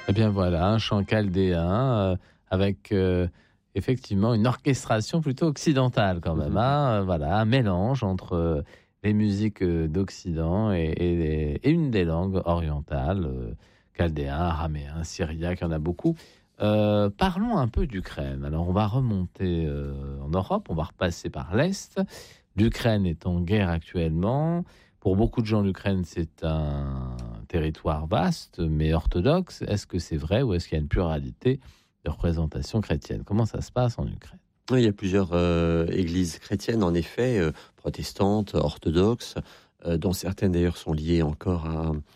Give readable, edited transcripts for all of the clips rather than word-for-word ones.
Eh bien voilà, un chant chaldéen avec effectivement une orchestration plutôt occidentale quand même. Voilà, un mélange entre les musiques d'Occident et une des langues orientales, chaldéen, araméen, syriaque, il y en a beaucoup. Parlons un peu d'Ukraine. Alors on va remonter en Europe, on va repasser par l'Est. L'Ukraine est en guerre actuellement. Pour beaucoup de gens, l'Ukraine, c'est un territoire vaste, mais orthodoxe. Est-ce que c'est vrai ou est-ce qu'il y a une pluralité de représentation chrétienne ? Comment ça se passe en Ukraine ? Oui, il y a plusieurs églises chrétiennes, en effet, protestantes, orthodoxes, dont certaines d'ailleurs sont liées encore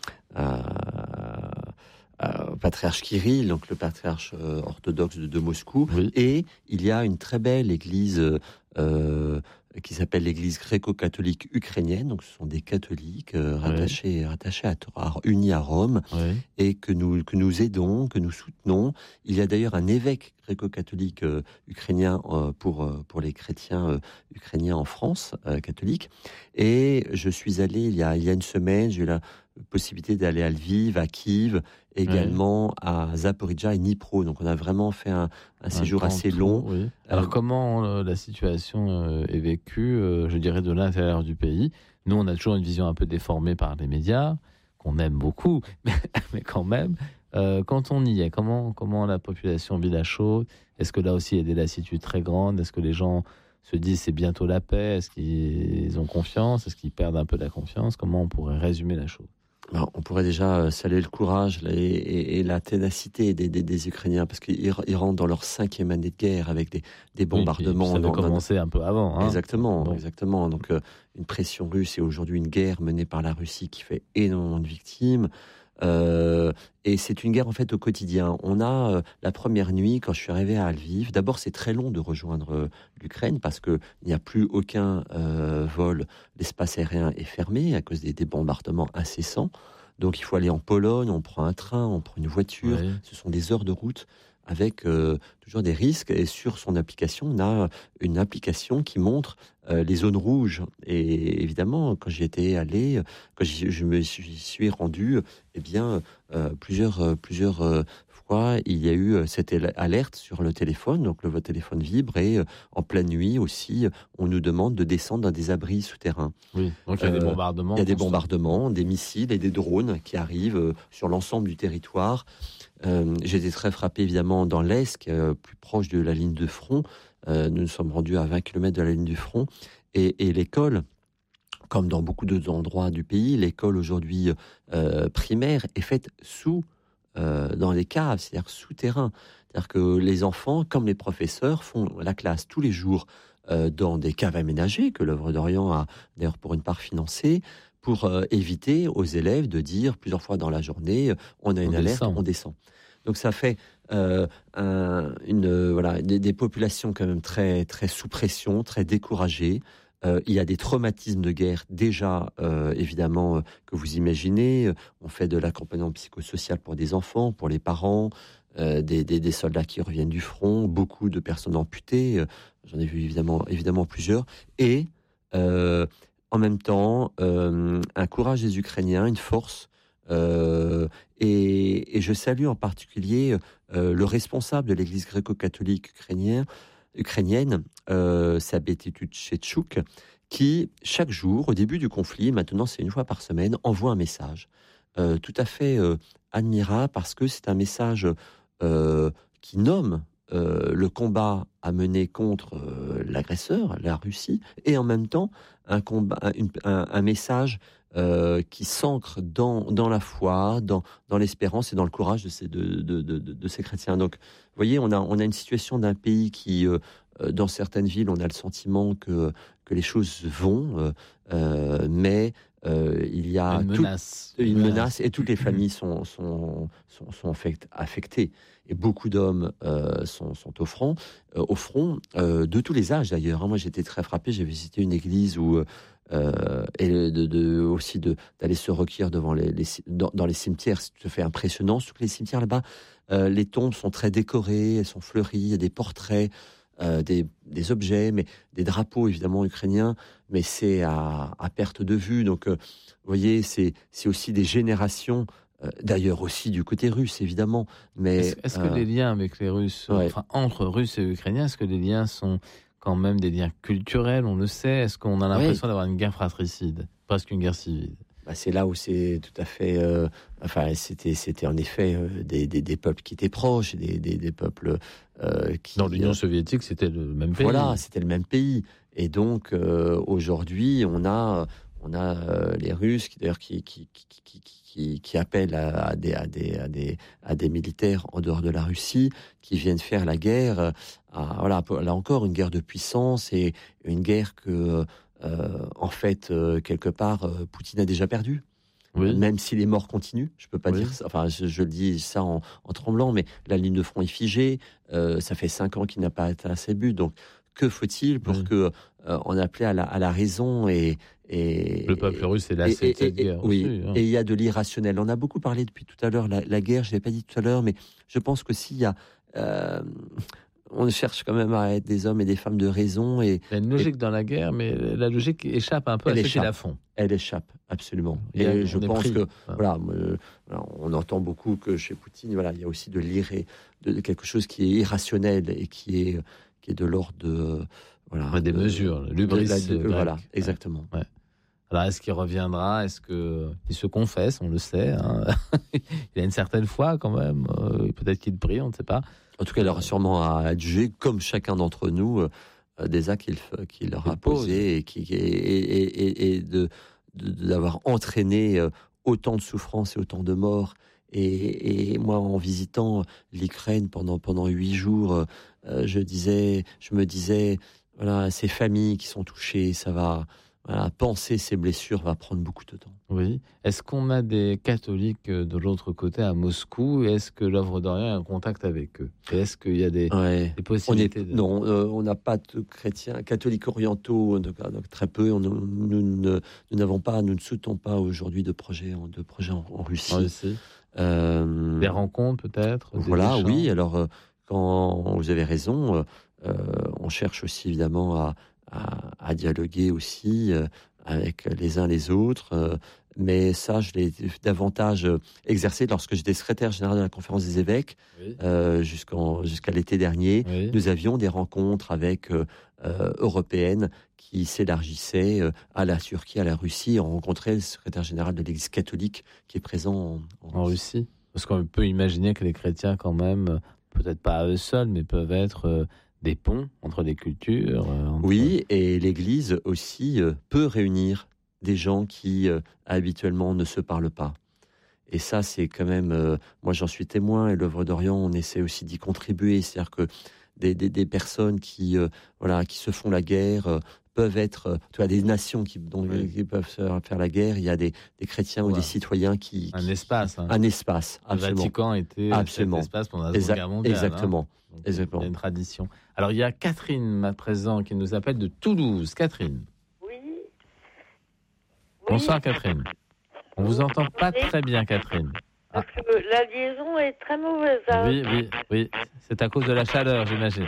au patriarche Kirill, donc le patriarche orthodoxe de Moscou. Oui. Et il y a une très belle église qui s'appelle l'église gréco-catholique ukrainienne. Donc ce sont des catholiques rattachés unis à Rome, Oui. et que nous aidons, que nous soutenons. Il y a d'ailleurs un évêque gréco-catholique ukrainien pour les chrétiens ukrainiens en France, catholiques. Et je suis allé il y a une semaine, j'ai eu la possibilité d'aller à Lviv, à Kiev, également à Zaporizhzhia et Dnipro. Donc on a vraiment fait un séjour assez long. Oui. Alors comment la situation est vécue, je dirais, de l'intérieur du pays ? Nous, on a toujours une vision un peu déformée par les médias, qu'on aime beaucoup, mais quand même, quand on y est, comment la population vit la chose ? Est-ce que là aussi il y a des lassitudes très grandes ? Est-ce que les gens se disent c'est bientôt la paix ? Est-ce qu'ils ont confiance ? Est-ce qu'ils perdent un peu la confiance ? Comment on pourrait résumer la chose ? Alors, on pourrait déjà saluer le courage et la ténacité des Ukrainiens, parce qu'ils rentrent dans leur 5e année de guerre avec des bombardements. Oui, ça avait commencé un peu avant. Exactement. Donc, une pression russe et aujourd'hui une guerre menée par la Russie qui fait énormément de victimes. Et c'est une guerre en fait au quotidien. On a la première nuit, quand je suis arrivé à Lviv, d'abord c'est très long de rejoindre l'Ukraine parce que il n'y a plus aucun vol, l'espace aérien est fermé à cause des bombardements incessants. Donc il faut aller en Pologne, on prend un train, on prend une voiture, Oui. Ce sont des heures de route avec toujours des risques. Et sur son application, on a une application qui montre les zones rouges. Et évidemment, quand j'y étais allé, quand je me suis rendu, eh bien, plusieurs fois, il y a eu cette alerte sur le téléphone. Donc, votre téléphone vibre et en pleine nuit aussi, on nous demande de descendre dans des abris souterrains. Oui, donc il y a des bombardements. Il y a des bombardements, des missiles et des drones qui arrivent sur l'ensemble du territoire. J'ai été très frappé évidemment dans l'Est, qui est plus proche de la ligne de front. Nous nous sommes rendus à 20 km de la ligne du front. Et l'école, comme dans beaucoup d'autres endroits du pays, l'école aujourd'hui primaire est faite dans les caves, c'est-à-dire souterrain. C'est-à-dire que les enfants, comme les professeurs, font la classe tous les jours dans des caves aménagées, que l'œuvre d'Orient a d'ailleurs pour une part financée, pour éviter aux élèves de dire plusieurs fois dans la journée, on a une alerte, on descend. Donc ça fait des populations quand même très très sous pression, très découragées. Il y a des traumatismes de guerre déjà, évidemment, que vous imaginez. On fait de l'accompagnement psychosocial pour des enfants, pour les parents, des soldats qui reviennent du front, beaucoup de personnes amputées. J'en ai vu évidemment plusieurs. Et en même temps, un courage des Ukrainiens, une force. Et je salue en particulier le responsable de l'église gréco-catholique ukrainienne, Sabetitut Shechuk, qui chaque jour, au début du conflit, maintenant c'est une fois par semaine, envoie un message tout à fait admirable, parce que c'est un message qui nomme le combat à mener contre l'agresseur, la Russie, et en même temps un message qui s'ancre dans la foi, dans l'espérance et dans le courage de ces chrétiens. Donc, vous voyez, on a une situation d'un pays qui, dans certaines villes, on a le sentiment que les choses vont, mais il y a une menace et toutes les familles sont affectées. Et beaucoup d'hommes sont au front de tous les âges d'ailleurs. Moi, j'étais très frappé. J'ai visité une église où aussi d'aller se recueillir dans les cimetières. C'est tout à fait impressionnant. Surtout que les cimetières là-bas, les tombes sont très décorées, elles sont fleuries, il y a des portraits, des objets, mais des drapeaux évidemment ukrainiens, mais c'est à perte de vue. Donc, vous voyez, c'est aussi des générations D'ailleurs aussi du côté russe, évidemment. Mais Est-ce que les liens avec les Russes, ouais. enfin entre Russes et Ukrainiens, est-ce que les liens sont quand même des liens culturels, on le sait? Est-ce qu'on a l'impression d'avoir une guerre fratricide, presque une guerre civile? Bah, c'est là où c'est tout à fait. Enfin, c'était en effet des peuples qui étaient proches, des peuples qui. Dans l'Union soviétique, c'était le même pays. Voilà, c'était le même pays. Et donc aujourd'hui, on a les Russes qui d'ailleurs qui appellent à des militaires en dehors de la Russie qui viennent faire la guerre. Voilà, là encore une guerre de puissance et une guerre que en fait quelque part Poutine a déjà perdue. Oui. Même si les morts continuent, je peux pas dire ça. Enfin, je le dis ça en tremblant, mais la ligne de front est figée. Ça fait 5 ans qu'il n'a pas atteint ses buts. Donc, que faut-il pour que on appelait à la raison et le peuple russe est lassé de cette guerre. Oui, aussi, hein. et il y a de l'irrationnel. On a beaucoup parlé depuis tout à l'heure la guerre. Je l'ai pas dit tout à l'heure, mais je pense qu'aussi il y a on cherche quand même à être des hommes et des femmes de raison. Il y a une logique dans la guerre, mais la logique échappe un peu à ceux qui la font. Elle échappe, absolument. Et je pense que, voilà, on entend beaucoup que chez Poutine, voilà, il y a aussi de quelque chose qui est irrationnel et qui est de l'ordre de, des mesures, l'hubris. Voilà, exactement. Ouais. Alors, est-ce qu'il reviendra? Est-ce qu'il se confesse? On le sait. Hein. Il a une certaine foi quand même. Peut-être qu'il prie, on ne sait pas. En tout cas, il aura sûrement à adjuger, comme chacun d'entre nous, des actes qu'il aura posés et d'avoir entraîné autant de souffrances et autant de morts. Et moi, en visitant l'Ukraine pendant 8 jours, je me disais, voilà, ces familles qui sont touchées, ça va. Voilà, penser ces blessures va prendre beaucoup de temps. Oui. Est-ce qu'on a des catholiques de l'autre côté à Moscou? Est-ce que l'œuvre d'Orient a un contact avec eux? Et est-ce qu'il y a des possibilités Non, on n'a pas de chrétiens catholiques orientaux, donc très peu. Nous ne soutenons pas aujourd'hui de projet en Russie. Des rencontres peut-être. Voilà, oui. Alors, quand vous avez raison, on cherche aussi évidemment à dialoguer aussi avec les uns les autres. Mais ça, je l'ai davantage exercé lorsque j'étais secrétaire général de la Conférence des évêques jusqu'à l'été dernier. Oui. Nous avions des rencontres avec européennes qui s'élargissaient à la Turquie, à la Russie. On rencontrait le secrétaire général de l'Église catholique qui est présent en Russie. Parce qu'on peut imaginer que les chrétiens, quand même, peut-être pas à eux seuls, mais peuvent être des ponts entre les cultures. Oui, et l'Église aussi peut réunir des gens qui habituellement ne se parlent pas. Et ça, c'est quand même, moi j'en suis témoin, et l'œuvre d'Orient, on essaie aussi d'y contribuer. C'est-à-dire que des personnes qui se font la guerre peuvent être, des nations qui peuvent faire la guerre. Il y a des chrétiens ou des citoyens qui un espace. Un espace, absolument. Le Vatican était cet espace pendant la Seconde Guerre mondiale. Exactement. Donc, exactement. Il y a une tradition. Alors, il y a Catherine, à présent, qui nous appelle de Toulouse. Catherine. Oui. Bonsoir, Catherine. On vous entend pas très bien, Catherine. Parce que la liaison est très mauvaise. Oui. C'est à cause de la chaleur, j'imagine.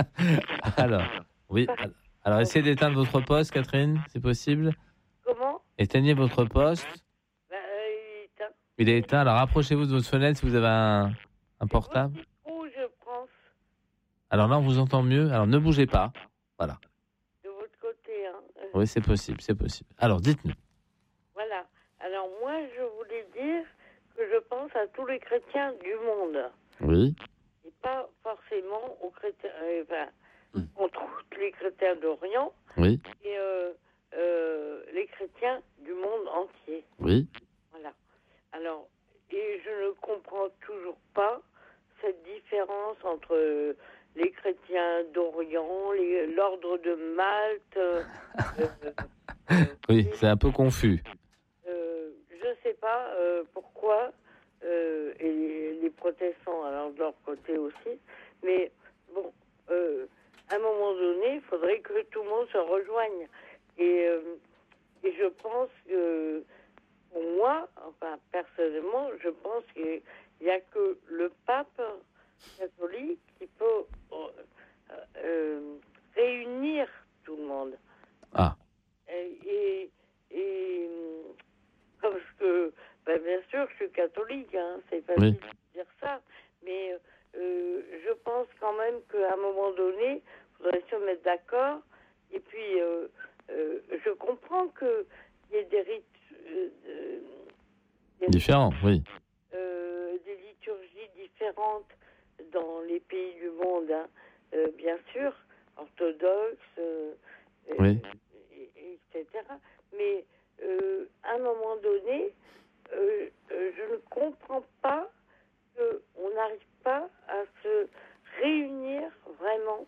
Alors, essayez d'éteindre votre poste, Catherine, c'est possible? Comment? Éteignez votre poste. Il est éteint. Il est éteint. Alors, rapprochez-vous de votre fenêtre si vous avez un portable. Où je pense? Alors là, on vous entend mieux. Alors, ne bougez pas. Voilà. De votre côté, hein. Oui, c'est possible. Alors, dites-nous. Voilà. Alors, moi, je voulais dire que je pense à tous les chrétiens du monde. Oui. Et pas forcément aux chrétiens... contre tous les chrétiens d'Orient. Oui. Et les chrétiens du monde entier. Oui. Voilà. Alors, et je ne comprends toujours pas cette différence entre les chrétiens d'Orient, l'ordre de Malte. Oui, c'est un peu confus. Je ne sais pas pourquoi, et les protestants, alors de leur côté aussi, mais bon, à un moment donné, il faudrait que tout le monde se rejoigne. Et je pense que, pour moi, enfin personnellement, je pense qu'il n'y a que le pape catholique qui peut réunir tout le monde. Ah. Et parce que bien sûr, je suis catholique, hein, c'est facile de dire ça, mais je pense quand même qu'à un moment donné, il faudrait se mettre d'accord. Et puis, je comprends qu'il y ait des rites différents, oui. Des liturgies différentes dans les pays du monde, hein, bien sûr, orthodoxes, etc. Mais à un moment donné, je ne comprends pas qu'on n'arrive pas à se réunir vraiment.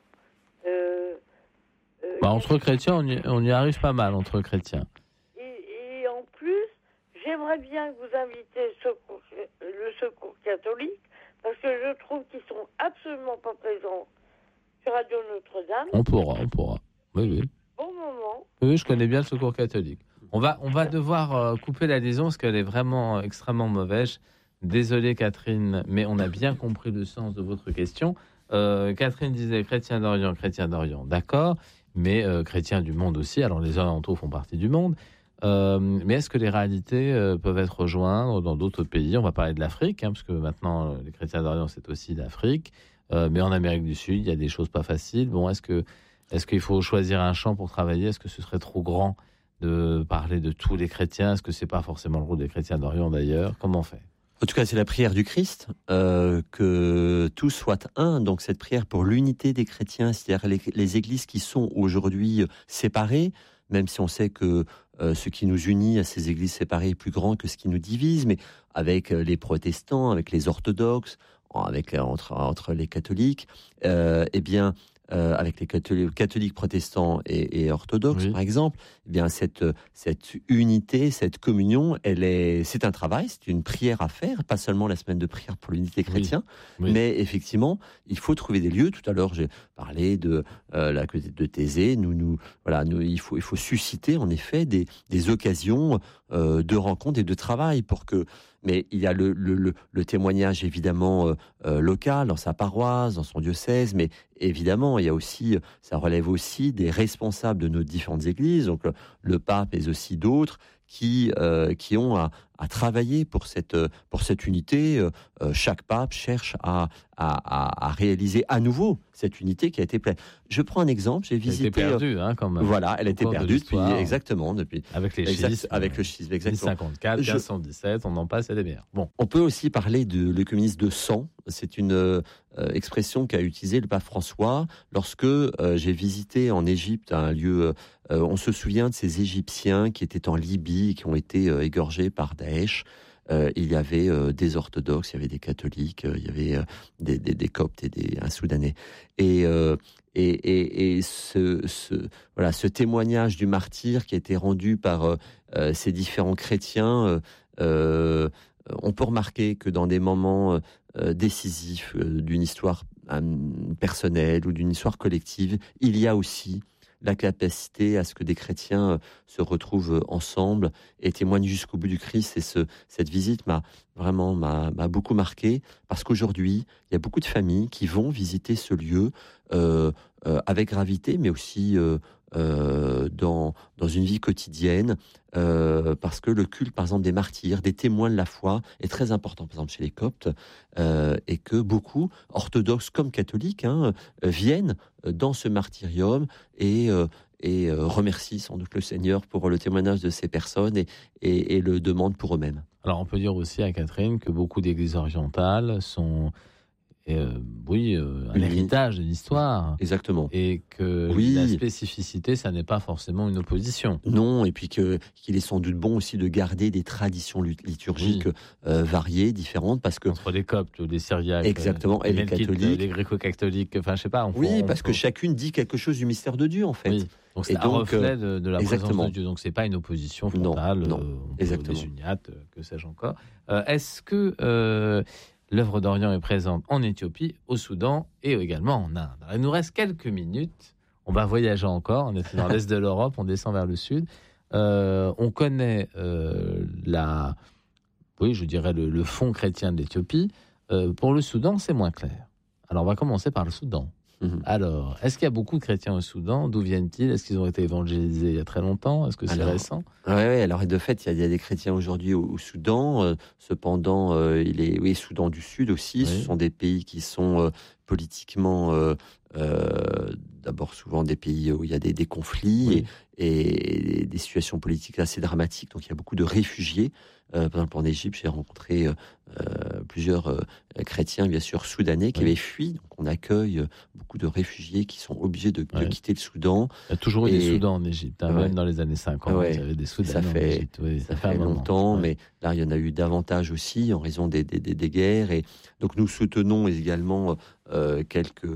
Entre chrétiens, on y arrive pas mal, entre chrétiens. Et en plus, j'aimerais bien que vous invitiez le Secours catholique, parce que je trouve qu'ils sont absolument pas présents sur Radio Notre-Dame. On pourra. Oui. Bon moment. Oui, je connais bien le Secours catholique. On va devoir couper la liaison parce qu'elle est vraiment extrêmement mauvaise. Désolé Catherine, mais on a bien compris le sens de votre question. Catherine disait chrétien d'Orient, d'accord, mais chrétiens du monde aussi. Alors les orientaux font partie du monde. Mais est-ce que les réalités peuvent être rejointes dans d'autres pays ? On va parler de l'Afrique, parce que maintenant, les chrétiens d'Orient, c'est aussi l'Afrique. Mais en Amérique du Sud, il y a des choses pas faciles. Bon, est-ce qu'il faut choisir un champ pour travailler ? Est-ce que ce serait trop grand de parler de tous les chrétiens ? Est-ce que c'est pas forcément le rôle des chrétiens d'Orient, d'ailleurs ? Comment on fait ? En tout cas, c'est la prière du Christ, que tous soient un. Donc cette prière pour l'unité des chrétiens, c'est-à-dire les églises qui sont aujourd'hui séparées, même si on sait que ce qui nous unit à ces églises séparées est plus grand que ce qui nous divise, mais avec les protestants, avec les orthodoxes, entre les catholiques, avec les catholiques protestants et orthodoxes, par exemple, eh bien cette unité, cette communion, c'est un travail, c'est une prière à faire, pas seulement la semaine de prière pour l'unité chrétienne, mais effectivement, il faut trouver des lieux. Tout à l'heure, j'ai parlé de la côté de Thésée. Il faut susciter en effet des occasions de rencontres et de travail mais il y a le témoignage évidemment local, dans sa paroisse, dans son diocèse, mais évidemment, ça relève aussi des responsables de nos différentes églises, donc le pape mais aussi d'autres qui ont à travailler pour cette unité. Chaque pape cherche à réaliser à nouveau cette unité qui a été pleine. Je prends un exemple, j'ai visité... Elle a été perdue, quand même. Voilà, elle a été perdue depuis... Avec les schismes. Avec le schisme, exactement. 1054, 1517, on en passe, elle est bien. Bon. On peut aussi parler de l'œcuménisme de sang. C'est une expression qu'a utilisée le pape François lorsque j'ai visité en Égypte un lieu... on se souvient de ces Égyptiens qui étaient en Libye et qui ont été égorgés par Daesh. Il y avait des orthodoxes, il y avait des catholiques, il y avait des coptes et un soudanais. Et ce témoignage du martyr qui a été rendu par ces différents chrétiens, on peut remarquer que dans des moments décisifs d'une histoire personnelle ou d'une histoire collective, il y a aussi la capacité à ce que des chrétiens se retrouvent ensemble et témoignent jusqu'au bout du Christ. Et cette visite m'a beaucoup marqué, parce qu'aujourd'hui, il y a beaucoup de familles qui vont visiter ce lieu avec gravité, mais aussi dans une vie quotidienne, parce que le culte, par exemple, des martyrs, des témoins de la foi, est très important, par exemple, chez les Coptes, et que beaucoup, orthodoxes comme catholiques, viennent dans ce martyrium et remercient sans doute le Seigneur pour le témoignage de ces personnes et le demandent pour eux-mêmes. Alors, on peut dire aussi à Catherine que beaucoup d'églises orientales sont... un héritage de l'histoire. Exactement. Et que la spécificité, ça n'est pas forcément une opposition. Non, et puis qu'il est sans doute bon aussi de garder des traditions liturgiques variées, différentes, parce que... Entre les Coptes, les Syriaques, exactement, et les catholiques. Les gréco-catholiques, enfin, je sais pas. Parce que chacune dit quelque chose du mystère de Dieu, en fait. Oui. Donc c'est un reflet de la présence de Dieu. Donc c'est pas une opposition frontale. Non, exactement. Des uniates, que sais-je encore. Est-ce que... l'œuvre d'Orient est présente en Éthiopie, au Soudan et également en Inde. Alors, il nous reste quelques minutes. On va voyager encore. On est dans l'est de l'Europe, on descend vers le sud. On connaît le fond chrétien de l'Éthiopie. Pour le Soudan, c'est moins clair. Alors, on va commencer par le Soudan. Alors, est-ce qu'il y a beaucoup de chrétiens au Soudan? D'où viennent-ils? Est-ce qu'ils ont été évangélisés il y a très longtemps? Est-ce que c'est récent? Oui, alors de fait, il y a des chrétiens aujourd'hui au Soudan. Cependant, Soudan du Sud aussi. Ce sont des pays qui sont politiquement, d'abord souvent des pays où il y a des conflits et des situations politiques assez dramatiques. Donc il y a beaucoup de réfugiés. Par exemple, en Égypte, j'ai rencontré plusieurs chrétiens, bien sûr, soudanais qui avaient fui. Donc, on accueille beaucoup de réfugiés qui sont obligés de quitter le Soudan. Il y a toujours eu des Soudans en Égypte, même dans les années 50. Il y avait des Soudanais en Égypte. Ça fait longtemps, mais là, il y en a eu davantage aussi en raison des guerres. Et donc, nous soutenons également quelques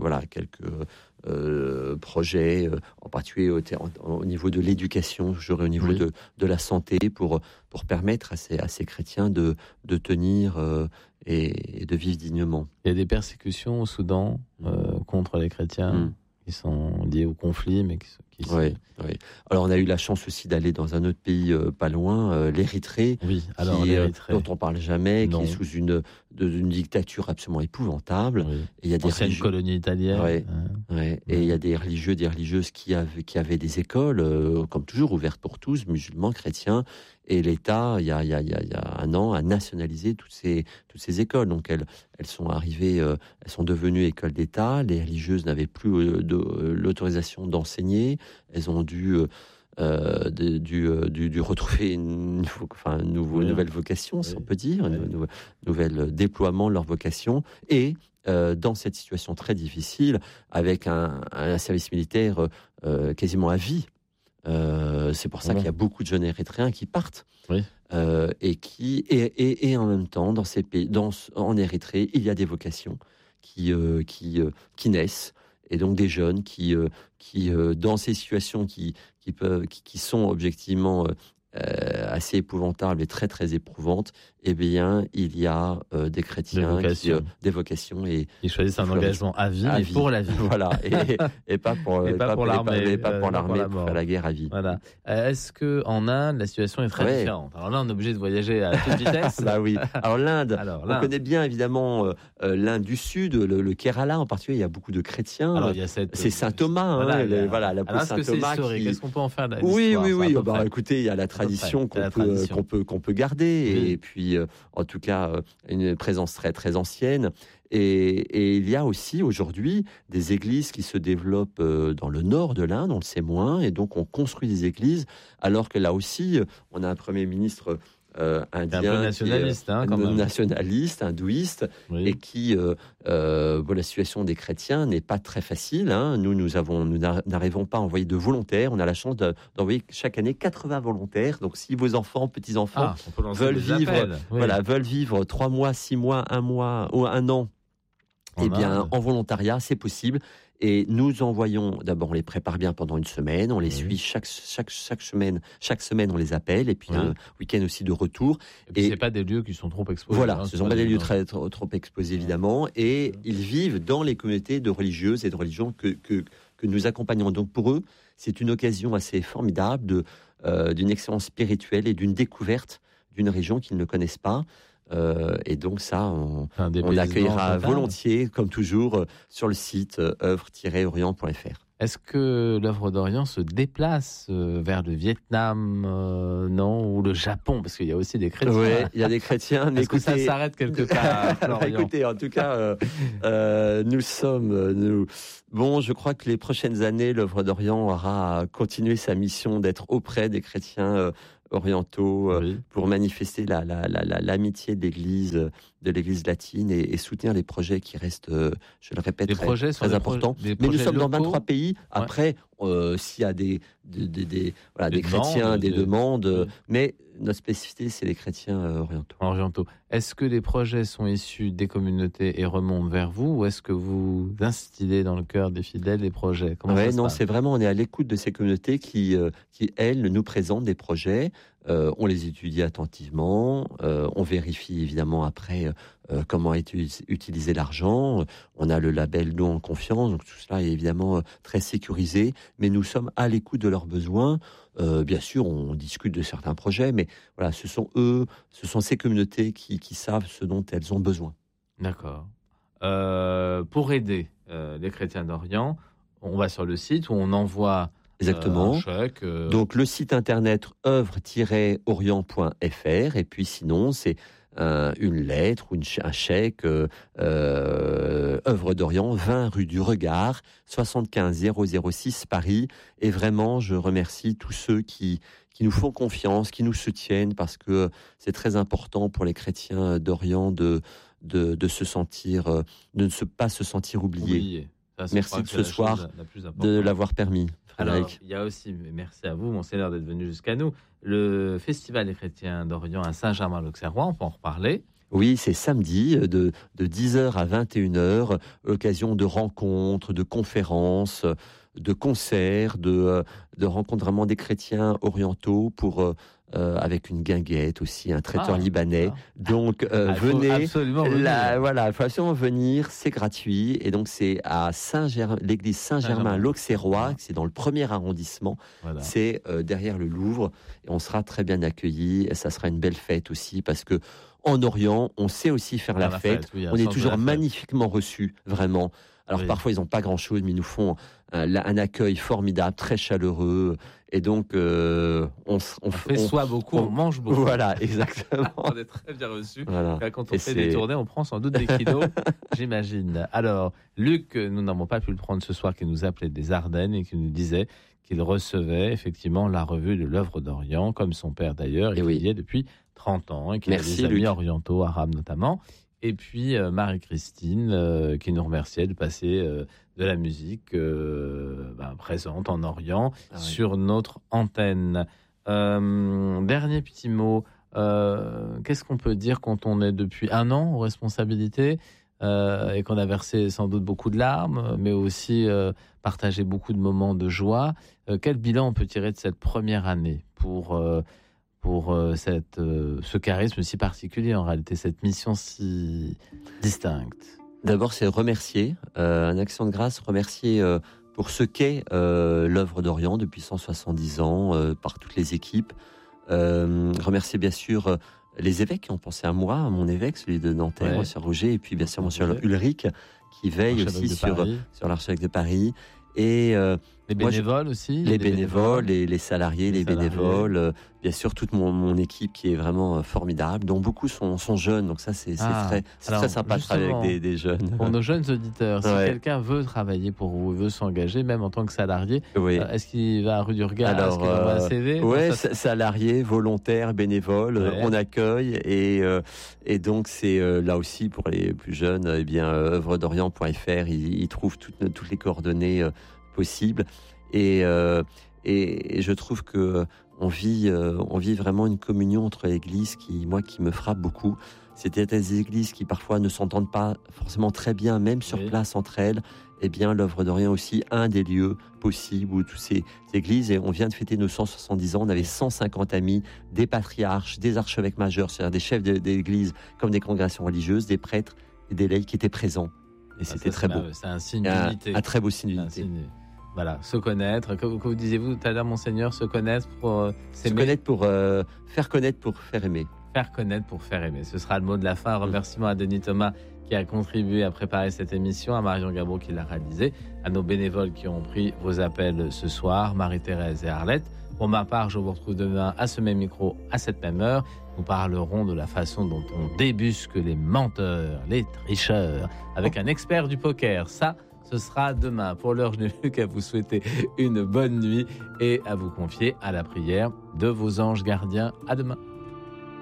projets, en particulier au niveau de l'éducation, au niveau de la santé, pour permettre à ces chrétiens de tenir et de vivre dignement. Il y a des persécutions au Soudan contre les chrétiens qui sont liées au conflit, mais qui sont... Oui. Alors, on a eu la chance aussi d'aller dans un autre pays pas loin, l'Érythrée, dont on parle jamais, qui est sous une dictature absolument épouvantable. Et il y a des anciennes colonies italiennes. Et il y a des religieux, des religieuses qui avaient des écoles, comme toujours, ouvertes pour tous, musulmans, chrétiens. Et l'État, il y a un an, a nationalisé toutes ces écoles. Donc elles sont arrivées, elles sont devenues écoles d'État. Les religieuses n'avaient plus l'autorisation d'enseigner. Elles ont dû retrouver une nouvelle vocation, si on peut dire, un nouvel déploiement de leur vocation. Et dans cette situation très difficile, avec un service militaire quasiment à vie. C'est pour ça qu'il y a beaucoup de jeunes Érythréens qui partent. Et en même temps, dans ces pays, en Érythrée, il y a des vocations qui naissent. Et donc des jeunes qui dans ces situations qui sont objectivement assez épouvantables et très très éprouvantes, eh bien il y a des chrétiens des vocations et ils choisissent un engagement à vie et pour la vie. Voilà, et pas pour l'armée, pour faire la guerre à vie. Voilà. Est-ce que en Inde la situation est très différente? Alors là, on est obligé de voyager à toute vitesse. Bah oui. Alors l'Inde, on connaît bien évidemment l'Inde du Sud, le Kerala en particulier. Il y a beaucoup de chrétiens. Alors il y a c'est Saint Thomas, l'apôtre Saint Thomas. Qu'est-ce qu'on peut en faire de Oui. Bah écoutez, il y a la tradition qu'on peut garder, et puis en tout cas une présence très très ancienne. Et il y a aussi aujourd'hui des églises qui se développent dans le nord de l'Inde, on le sait moins, et donc on construit des églises, alors que là aussi on a un Premier ministre indien, un peu nationaliste, nationaliste, hindouiste, et qui, la situation des chrétiens n'est pas très facile. Nous n'arrivons pas à envoyer de volontaires. On a la chance d'envoyer chaque année 80 volontaires. Donc, si vos enfants, petits-enfants, veulent vivre 3 mois, 6 mois, 1 mois ou 1 an, en volontariat, c'est possible. Et nous envoyons, d'abord on les prépare bien pendant une semaine, on les suit chaque semaine, on les appelle, et puis un week-end aussi de retour. Et c'est pas des lieux qui sont trop exposés. Voilà, ce ne sont pas des lieux trop exposés évidemment, et ils vivent dans les communautés de religieuses et de religions que nous accompagnons. Donc pour eux, c'est une occasion assez formidable d'une expérience spirituelle et d'une découverte d'une région qu'ils ne connaissent pas. Et donc ça, on accueillera volontiers, comme toujours, sur le site œuvre-orient.fr. Est-ce que l'œuvre d'Orient se déplace vers le Vietnam, ou le Japon? Parce qu'il y a aussi des chrétiens. Oui, il y a des chrétiens. Est-ce que ça s'arrête quelque part? Écoutez, en tout cas, je crois que les prochaines années, l'œuvre d'Orient aura continué sa mission d'être auprès des chrétiens orientaux pour manifester l'amitié de l'Église latine et soutenir les projets qui restent, je le répète, très importants. Mais nous sommes dans 23 pays. Après, s'il y a des chrétiens, des demandes, mais notre spécificité, c'est les chrétiens orientaux. Est-ce que les projets sont issus des communautés et remontent vers vous, ou est-ce que vous instillez dans le cœur des fidèles les projets? C'est vraiment, on est à l'écoute de ces communautés qui elles, nous présentent des projets. On les étudie attentivement. On vérifie évidemment après comment est utilisé l'argent. On a le label Don en confiance, donc tout cela est évidemment très sécurisé. Mais nous sommes à l'écoute de leurs besoins. Bien sûr, on discute de certains projets, mais voilà, ce sont ces communautés qui savent ce dont elles ont besoin. D'accord. Pour aider, les chrétiens d'Orient, on va sur le site où on envoie Exactement. un chèque. Donc le site internet œuvre-orient.fr, et puis sinon c'est une lettre ou un chèque, œuvre d'Orient, 20 rue du Regard, 75 006 Paris. Et vraiment, je remercie tous ceux qui nous font confiance, qui nous soutiennent, parce que c'est très important pour les chrétiens d'Orient de se sentir, de ne pas se sentir oubliés. Ça, merci de ce soir de l'avoir permis. Alors, il y a aussi, merci à vous, Monseigneur, d'être venu jusqu'à nous, le Festival des chrétiens d'Orient à Saint-Germain-l'Auxerrois, on peut en reparler. Oui, c'est samedi de 10h à 21h, occasion de rencontres, de conférences, de concerts, de rencontres vraiment des chrétiens orientaux avec une guinguette aussi, un traiteur libanais. Donc venez, il faut absolument venir, c'est gratuit, et donc c'est à l'église Saint-Germain-l'Auxerrois, c'est dans le 1er arrondissement, c'est derrière le Louvre, et on sera très bien accueillis, et ça sera une belle fête aussi, parce que en Orient, on sait aussi faire la fête, on est toujours magnifiquement reçus, vraiment. Alors parfois ils n'ont pas grand-chose, mais ils nous font un accueil formidable, très chaleureux, et donc on fait beaucoup, on mange beaucoup. Voilà, exactement. On est très bien reçus. Voilà. Quand on fait des tournées, on prend sans doute des kilos, j'imagine. Alors, Luc, nous n'avons pas pu le prendre ce soir, qui nous appelait des Ardennes et qui nous disait qu'il recevait effectivement la revue de l'œuvre d'Orient, comme son père d'ailleurs, et qu'il y est depuis 30 ans, et qu'il a des amis orientaux, arabes notamment. Et puis Marie-Christine qui nous remerciait de passer de la musique présente en Orient sur notre antenne. Dernier petit mot, qu'est-ce qu'on peut dire quand on est depuis 1 an aux responsabilités et qu'on a versé sans doute beaucoup de larmes, mais aussi partagé beaucoup de moments de joie. Quel bilan on peut tirer de cette première année pour ce charisme si particulier, en réalité, cette mission si distincte? D'abord, c'est remercier, un action de grâce, remercier pour ce qu'est l'œuvre d'Orient depuis 170 ans, par toutes les équipes. Remercier bien sûr les évêques qui ont pensé à moi, à mon évêque, celui de Nanterre, Monsieur Roger, et puis bien sûr Monsieur Ulrich, qui veille aussi sur l'archevêque de Paris. Et les bénévoles aussi, les bénévoles, les salariés, les bénévoles, bien sûr toute mon équipe qui est vraiment formidable, dont beaucoup sont jeunes, donc ça c'est très sympa de travailler avec des jeunes. Pour nos jeunes auditeurs, si quelqu'un veut travailler pour vous, veut s'engager, même en tant que salarié, est-ce qu'il va à rue du Regard? Est-ce qu'il envoie un CV? Salarié, volontaire, bénévole, on accueille, et donc c'est là aussi pour les plus jeunes, œuvredorient.fr, ils trouvent toutes les coordonnées possible, et je trouve que on vit vraiment une communion entre églises qui me frappe beaucoup. C'était des églises qui parfois ne s'entendent pas forcément très bien, même sur place entre elles. Eh bien, l'œuvre d'Orient aussi, un des lieux possibles où toutes ces églises, et on vient de fêter nos 170 ans, on avait 150 amis, des patriarches, des archevêques majeurs, c'est-à-dire des chefs d'église comme des congrégations religieuses, des prêtres et des laïcs qui étaient présents. Et c'était très beau. C'est un signe d'unité. Un très beau signe d'unité. Voilà, se connaître. Que vous disiez-vous tout à l'heure, Monseigneur, se connaître pour s'aimer. Se connaître pour faire connaître pour faire aimer. Faire connaître pour faire aimer. Ce sera le mot de la fin. Remerciement à Denis Thomas qui a contribué à préparer cette émission, à Marion Gabot qui l'a réalisée, à nos bénévoles qui ont pris vos appels ce soir, Marie-Thérèse et Arlette. Pour ma part, je vous retrouve demain à ce même micro, à cette même heure. Nous parlerons de la façon dont on débusque les menteurs, les tricheurs, avec un expert du poker. Ça, ce sera demain. Pour l'heure, je n'ai plus qu'à vous souhaiter une bonne nuit et à vous confier à la prière de vos anges gardiens. À demain.